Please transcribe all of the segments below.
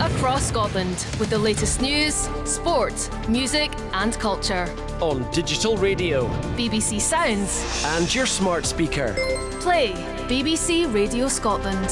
across Scotland with the latest news, sport, music and culture. On digital radio, BBC Sounds and your smart speaker. Play BBC Radio Scotland.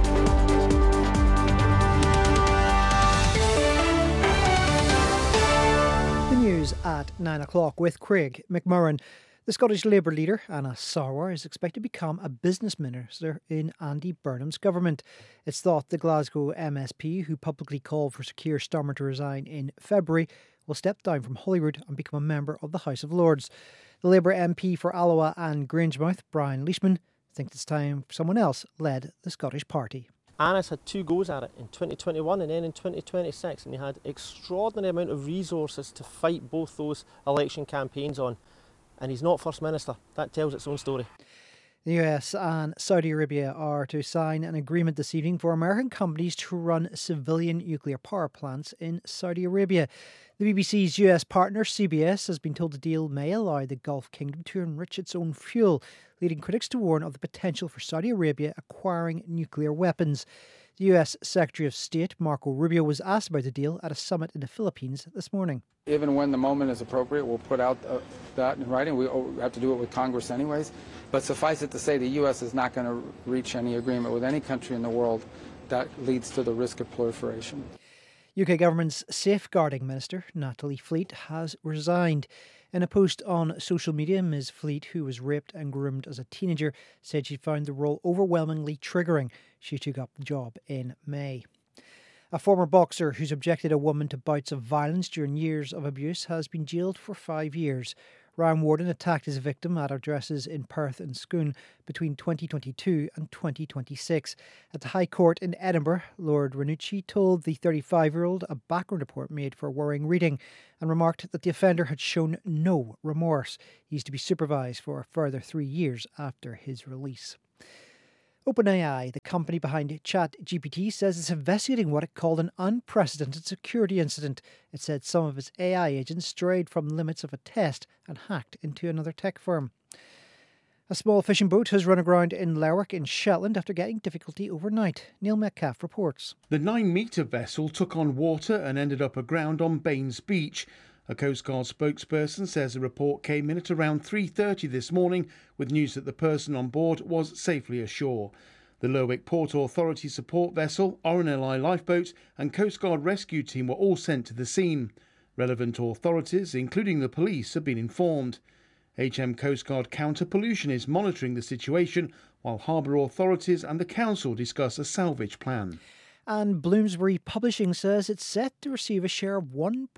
The news at 9 o'clock with Craig McMurran. The Scottish Labour leader, Anna Sarwar, is expected to become a business minister in Andy Burnham's government. It's thought the Glasgow MSP, who publicly called for Sir Keir Starmer to resign in February, will step down from Holyrood and become a member of the House of Lords. The Labour MP for Alloa and Grangemouth, Brian Leishman, thinks it's time someone else led the Scottish Party. Anna's had two goes at it in 2021 and then in 2026, and he had extraordinary amount of resources to fight both those election campaigns on. And he's not First Minister. That tells its own story. The US and Saudi Arabia are to sign an agreement this evening for American companies to run civilian nuclear power plants in Saudi Arabia. The BBC's US partner CBS has been told the deal may allow the Gulf Kingdom to enrich its own fuel, leading critics to warn of the potential for Saudi Arabia acquiring nuclear weapons. The US Secretary of State Marco Rubio was asked about the deal at a summit in the Philippines this morning. Even when the moment is appropriate, we'll put out that in writing. We have to do it with Congress anyways. But suffice it to say, the U.S. is not going to reach any agreement with any country in the world that leads to the risk of proliferation. UK government's safeguarding minister, Natalie Fleet, has resigned. In a post on social media, Ms. Fleet, who was raped and groomed as a teenager, said she found the role overwhelmingly triggering. She took up the job in May. A former boxer who subjected a woman to bouts of violence during years of abuse has been jailed for 5 years. Ryan Warden attacked his victim at addresses in Perth and Scone between 2022 and 2026. At the High Court in Edinburgh, Lord Ranucci told the 35-year-old a background report made for worrying reading and remarked that the offender had shown no remorse. He's to be supervised for a further 3 years after his release. OpenAI, the company behind ChatGPT, says it's investigating what it called an unprecedented security incident. It said some of its AI agents strayed from limits of a test and hacked into another tech firm. A small fishing boat has run aground in Lerwick in Shetland after getting difficulty overnight. Neil Metcalf reports. The 9-metre vessel took on water and ended up aground on Baines Beach. A Coast Guard spokesperson says the report came in at around 3:30 this morning with news that the person on board was safely ashore. The Lerwick Port Authority support vessel, RNLI lifeboat and Coast Guard rescue team were all sent to the scene. Relevant authorities, including the police, have been informed. HM Coast Guard Counter Pollution is monitoring the situation while harbour authorities and the council discuss a salvage plan. And Bloomsbury Publishing says it's set to receive a share of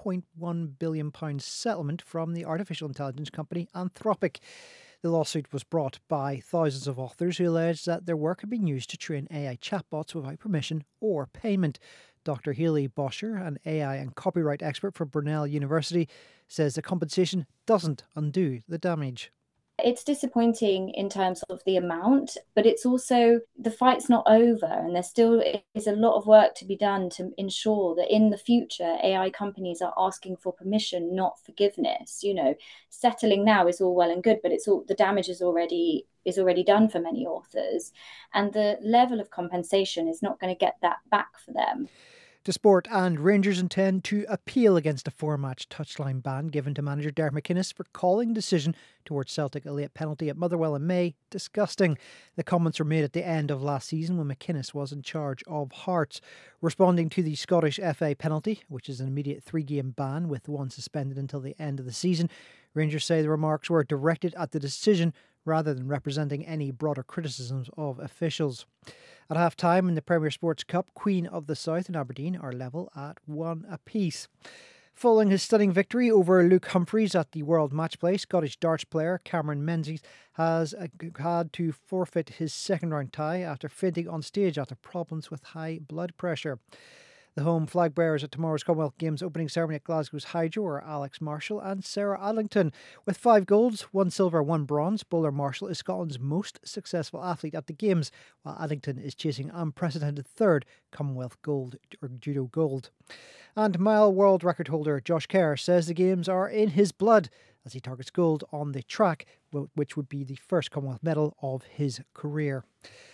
£1.1 billion settlement from the artificial intelligence company Anthropic. The lawsuit was brought by thousands of authors who alleged that their work had been used to train AI chatbots without permission or payment. Dr. Haley Bosher, an AI and copyright expert for Brunel University, says the compensation doesn't undo the damage. It's disappointing in terms of the amount, but it's also the fight's not over, and there still is a lot of work to be done to ensure that in the future AI companies are asking for permission, not forgiveness. You know, settling now is all well and good, but it's all the damage is already done for many authors, and the level of compensation is not going to get that back for them. To sport, and Rangers intend to appeal against a 4-match touchline ban given to manager Derek McInnes for calling decision towards Celtic a late penalty at Motherwell in May disgusting. The comments were made at the end of last season when McInnes was in charge of Hearts. Responding to the Scottish FA penalty, which is an immediate 3-game ban with one suspended until the end of the season, Rangers say the remarks were directed at the decision rather than representing any broader criticisms of officials. At half-time in the Premier Sports Cup, Queen of the South and Aberdeen are level at 1 apiece. Following his stunning victory over Luke Humphries at the World Match Play, Scottish darts player Cameron Menzies has had to forfeit his second-round tie after fainting on stage after problems with high blood pressure. The home flag bearers at tomorrow's Commonwealth Games opening ceremony at Glasgow's Hydro are Alex Marshall and Sarah Adlington. With 5 golds, 1 silver, 1 bronze, bowler Marshall is Scotland's most successful athlete at the Games, while Adlington is chasing unprecedented 3rd Commonwealth gold or judo gold. And mile world record holder Josh Kerr says the Games are in his blood as he targets gold on the track, which would be the first Commonwealth medal of his career.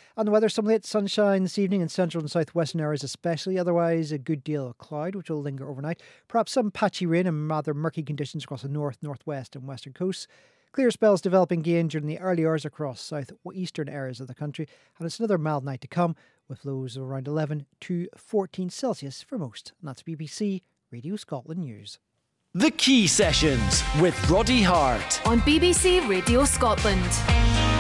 And the weather, some late sunshine this evening in central and southwestern areas especially. Otherwise, a good deal of cloud, which will linger overnight. Perhaps some patchy rain and rather murky conditions across the north, northwest and western coasts. Clear spells developing again during the early hours across south-eastern areas of the country. And it's another mild night to come, with lows of around 11 to 14 Celsius for most. And that's BBC Radio Scotland News. The Key Sessions with Roddy Hart on BBC Radio Scotland.